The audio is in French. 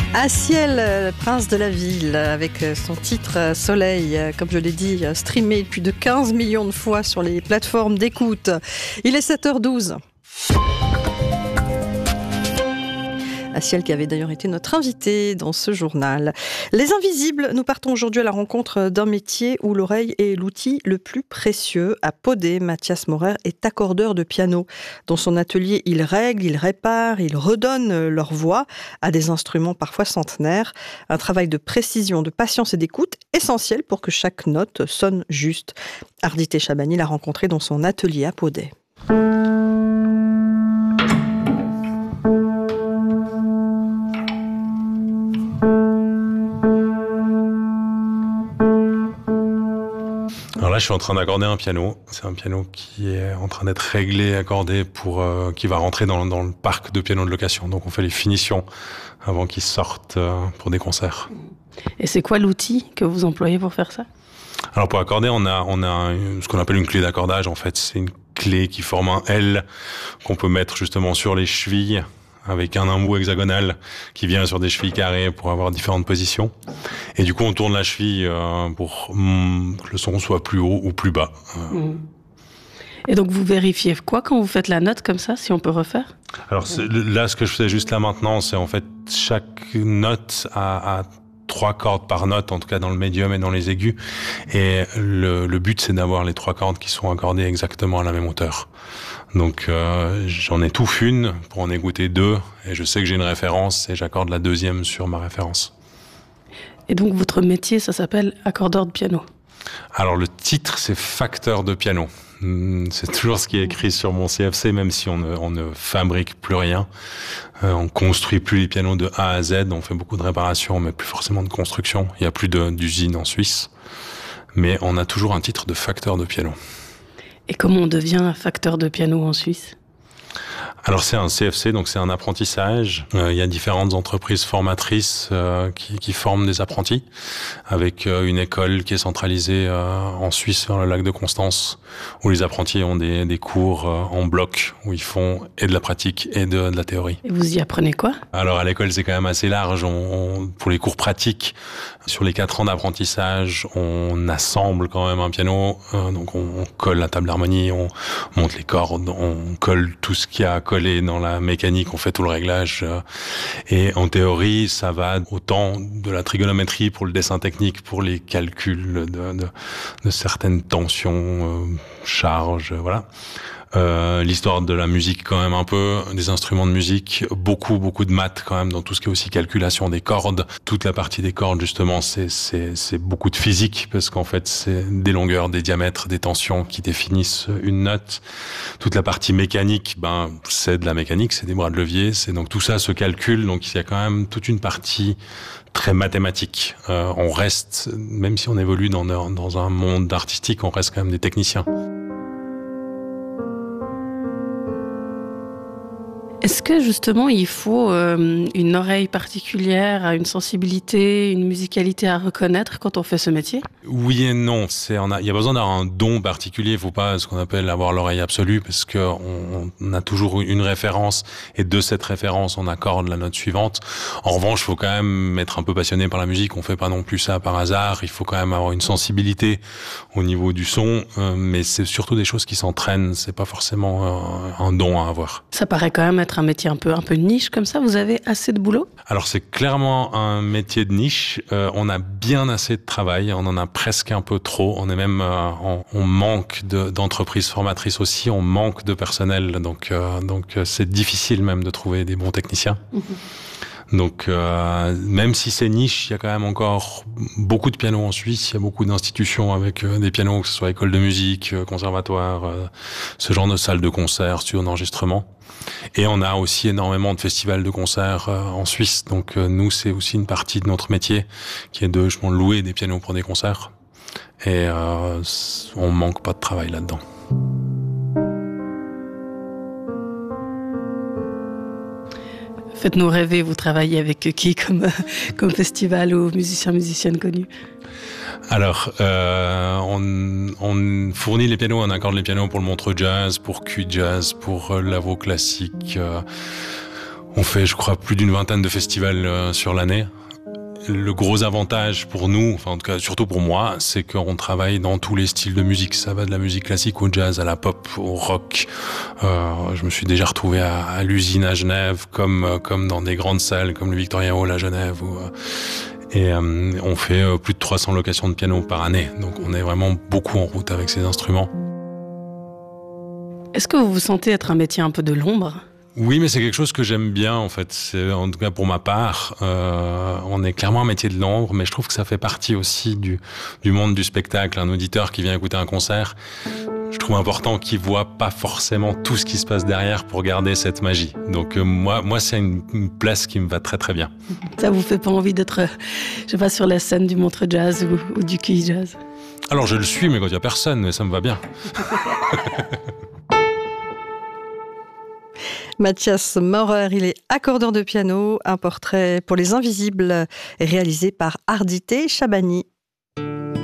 Aciel, prince de la ville, avec son titre Soleil, comme je l'ai dit, streamé plus de 15 millions de fois sur les plateformes d'écoute. Il est 7h12. Aciel qui avait d'ailleurs été notre invité dans ce journal. Les Invisibles, nous partons aujourd'hui à la rencontre d'un métier où l'oreille est l'outil le plus précieux. À Podé, Mathias Maurer est accordeur de piano. Dans son atelier, il règle, il répare, il redonne leur voix à des instruments parfois centenaires. Un travail de précision, de patience et d'écoute essentiel pour que chaque note sonne juste. Ardit Chabani l'a rencontré dans son atelier à Podé. Alors là, je suis en train d'accorder un piano. C'est un piano qui est en train d'être réglé, accordé qui va rentrer dans le parc de pianos de location. Donc on fait les finitions avant qu'ils sortent pour des concerts. Et c'est quoi l'outil que vous employez pour faire ça ? Alors pour accorder, on a ce qu'on appelle une clé d'accordage. En fait, c'est une clé qui forme un L qu'on peut mettre justement sur les chevilles, avec un embout hexagonal qui vient sur des chevilles carrées pour avoir différentes positions. Et du coup, on tourne la cheville pour que le son soit plus haut ou plus bas. Et donc, vous vérifiez quoi quand vous faites la note comme ça, si on peut refaire ? Alors là, ce que je fais juste là maintenant, c'est en fait chaque note a 3 cordes par note, en tout cas dans le médium et dans les aigus. Et le but, c'est d'avoir les 3 cordes qui sont accordées exactement à la même hauteur. Donc j'en étouffe une pour en écouter 2, et je sais que j'ai une référence, et j'accorde la deuxième sur ma référence. Et donc votre métier, ça s'appelle accordeur de piano ? Alors le titre, c'est facteur de piano. C'est toujours ce qui est écrit sur mon CFC, même si on ne fabrique plus rien. On construit plus les pianos de A à Z, on fait beaucoup de réparations, mais plus forcément de construction. Il n'y a plus d'usine en Suisse. Mais on a toujours un titre de facteur de piano. Et comment on devient facteur de piano en Suisse ? Alors c'est un CFC, donc c'est un apprentissage. Il y a différentes entreprises formatrices qui forment des apprentis, avec une école qui est centralisée en Suisse, sur le lac de Constance, où les apprentis ont des cours en bloc, où ils font et de la pratique et de la théorie. Et vous y apprenez quoi ? Alors à l'école, c'est quand même assez large. Pour les cours pratiques, sur les 4 ans d'apprentissage, on assemble quand même un piano. Donc on colle la table d'harmonie, on monte les cordes, on colle tout ce qu'il y a à coller dans la mécanique, on fait tout le réglage. Et en théorie, ça va autant de la trigonométrie pour le dessin technique, pour les calculs de certaines tensions, charges, voilà. L'histoire de la musique quand même un peu, des instruments de musique, beaucoup de maths quand même dans tout ce qui est aussi calculation des cordes. Toute la partie des cordes justement, c'est beaucoup de physique, parce qu'en fait c'est des longueurs, des diamètres, des tensions qui définissent une note. Toute la partie mécanique, c'est de la mécanique, c'est des bras de levier, c'est donc tout ça se calcule, donc il y a quand même toute une partie très mathématique. On reste, même si on évolue dans un monde artistique, on reste quand même des techniciens. Est-ce que justement il faut une oreille particulière, une sensibilité, une musicalité à reconnaître quand on fait ce métier ? Oui et non. Il y a besoin d'avoir un don particulier. Il faut pas ce qu'on appelle avoir l'oreille absolue, parce que on a toujours une référence, et de cette référence on accorde la note suivante. En revanche, il faut quand même être un peu passionné par la musique. On fait pas non plus ça par hasard. Il faut quand même avoir une sensibilité au niveau du son, mais c'est surtout des choses qui s'entraînent. C'est pas forcément un don à avoir. Ça paraît quand même être un métier un peu niche comme ça. Vous avez assez de boulot ? Alors c'est clairement un métier de niche. On a bien assez de travail. On en a presque un peu trop. On est même, on manque d'entreprises formatrices aussi. On manque de personnel. Donc c'est difficile même de trouver des bons techniciens. Donc même si c'est niche, il y a quand même encore beaucoup de pianos en Suisse. Il y a beaucoup d'institutions avec des pianos, que ce soit école de musique, conservatoire, ce genre de salles de concert, studio d'enregistrement. Et on a aussi énormément de festivals de concerts en Suisse. Donc nous, c'est aussi une partie de notre métier qui est de louer des pianos pour des concerts. Et on manque pas de travail là-dedans. Faites-nous rêver, vous travaillez avec qui comme festival ou musicienne connus ? Alors, on fournit les pianos, on accorde les pianos pour le Montreux Jazz, pour Q Jazz, pour Lavaux Classique. On fait, je crois, plus d'une vingtaine de festivals sur l'année. Le gros avantage pour nous, enfin en tout cas surtout pour moi, c'est qu'on travaille dans tous les styles de musique. Ça va de la musique classique au jazz, à la pop, au rock. Je me suis déjà retrouvé à l'usine à Genève, comme dans des grandes salles comme le Victoria Hall à Genève. On fait plus de 300 locations de piano par année. Donc on est vraiment beaucoup en route avec ces instruments. Est-ce que vous vous sentez être un métier un peu de l'ombre ? Oui, mais c'est quelque chose que j'aime bien, en fait. C'est, en tout cas, pour ma part, on est clairement un métier de l'ombre, mais je trouve que ça fait partie aussi du monde du spectacle. Un auditeur qui vient écouter un concert, je trouve important qu'il voit pas forcément tout ce qui se passe derrière pour garder cette magie. Donc, moi, c'est une place qui me va très, très bien. Ça vous fait pas envie d'être, je sais pas, sur la scène du Montreux Jazz ou du QI Jazz ? Alors, je le suis, mais quand il y a personne, mais ça me va bien. Mathias Maurer, il est accordeur de piano, un portrait pour les invisibles réalisé par Ardité Chabani.